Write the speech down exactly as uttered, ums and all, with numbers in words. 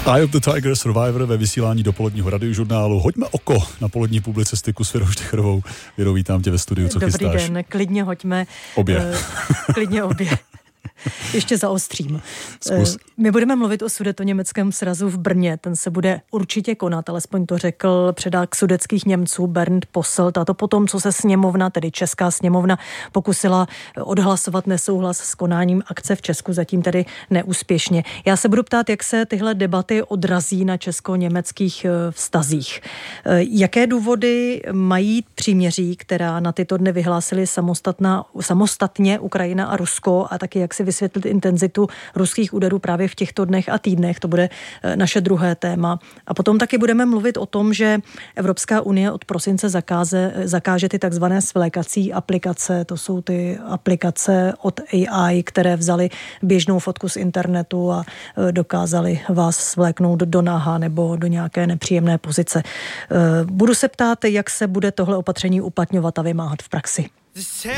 Eye of the Tiger Survivor ve vysílání dopoledního radiožurnálu. Hoďme oko na polední publicistiku s Věrou Štycharovou. Věro, vítám tě ve studiu, co Dobrý chystáš? Dobrý den, klidně hoďme. Obě. Uh, klidně obě. Ještě zaostřím. Zkus. My budeme mluvit o sudetoněmeckém srazu v Brně. Ten se bude určitě konat, alespoň to řekl předák sudetských Němců Bernd Posselt. A to potom, co se sněmovna, tedy Česká sněmovna, pokusila odhlasovat nesouhlas s konáním akce v Česku, zatím tedy neúspěšně. Já se budu ptát, jak se tyhle debaty odrazí na česko-německých vztazích. Jaké důvody mají příměří, která na tyto dny vyhlásili samostatně Ukrajina a Rusko, a taky jak si vysvětlit intenzitu ruských úderů právě v těchto dnech a týdnech. To bude naše druhé téma. A potom taky budeme mluvit o tom, že Evropská unie od prosince zakáže, zakáže ty takzvané svlékací aplikace. To jsou ty aplikace od A I, které vzaly běžnou fotku z internetu a dokázali vás svléknout do naha nebo do nějaké nepříjemné pozice. Budu se ptát, jak se bude tohle opatření uplatňovat a vymáhat v praxi.